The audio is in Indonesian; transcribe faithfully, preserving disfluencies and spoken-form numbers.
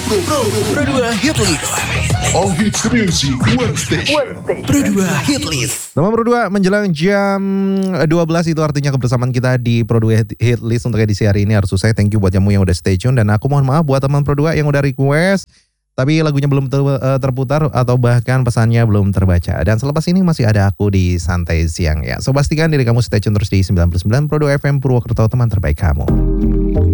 Pro, Pro, Pro dua Hit List. All hits music, one station. Pro dua Hit List. Nomor Pro dua menjelang jam dua belas itu artinya kebersamaan kita di Pro dua Hit List untuk edisi hari ini harus selesai. Thank you buat kamu yang udah stay tune. Dan aku mohon maaf buat teman Pro dua yang udah request tapi lagunya belum ter- terputar atau bahkan pesannya belum terbaca. Dan selepas ini masih ada aku di Santai Siang ya. So pastikan diri kamu stay tune terus di sembilan puluh sembilan Pro dua F M Purwokerto, teman terbaik kamu.